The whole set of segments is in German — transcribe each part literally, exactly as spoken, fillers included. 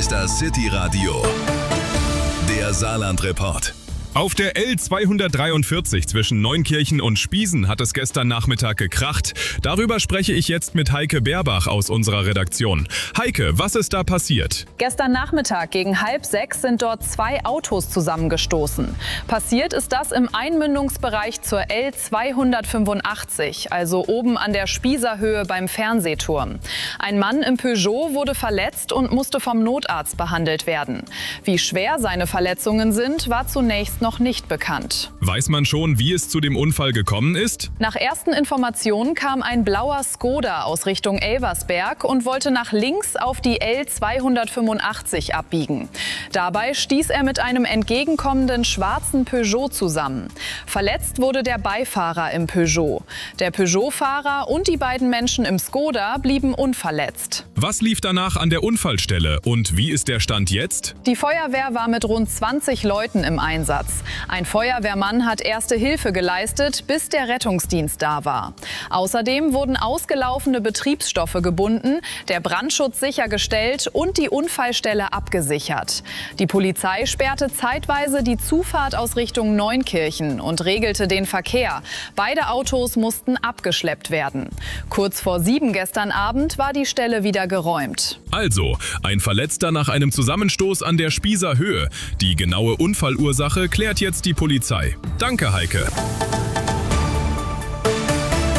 ist das City Radio, der Saarland-Report. Auf der L zweihundertdreiundvierzig zwischen Neunkirchen und Spiesen hat es gestern Nachmittag gekracht. Darüber spreche ich jetzt mit Heike Beerbach aus unserer Redaktion. Heike, was ist da passiert? Gestern Nachmittag gegen halb sechs sind dort zwei Autos zusammengestoßen. Passiert ist das im Einmündungsbereich zur L zweihundertfünfundachtzig, also oben an der Spießerhöhe beim Fernsehturm. Ein Mann im Peugeot wurde verletzt und musste vom Notarzt behandelt werden. Wie schwer seine Verletzungen sind, war zunächst noch noch nicht bekannt. Weiß man schon, wie es zu dem Unfall gekommen ist? Nach ersten Informationen kam ein blauer Skoda aus Richtung Elversberg und wollte nach links auf die L zweihundertfünfundachtzig abbiegen. Dabei stieß er mit einem entgegenkommenden schwarzen Peugeot zusammen. Verletzt wurde der Beifahrer im Peugeot. Der Peugeot-Fahrer und die beiden Menschen im Skoda blieben unverletzt. Was lief danach an der Unfallstelle und wie ist der Stand jetzt? Die Feuerwehr war mit rund zwanzig Leuten im Einsatz. Ein Feuerwehrmann hat erste Hilfe geleistet, bis der Rettungsdienst da war. Außerdem wurden ausgelaufene Betriebsstoffe gebunden, der Brandschutz sichergestellt und die Unfallstelle abgesichert. Die Polizei sperrte zeitweise die Zufahrt aus Richtung Neunkirchen und regelte den Verkehr. Beide Autos mussten abgeschleppt werden. Kurz vor sieben gestern Abend war die Stelle wieder geräumt. Also, ein Verletzter nach einem Zusammenstoß an der Spießer Höhe. Die genaue Unfallursache klärt jetzt die Polizei. Danke, Heike.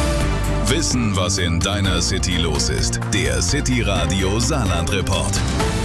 Wissen, was in deiner City los ist. Der City Radio Saarland-Report.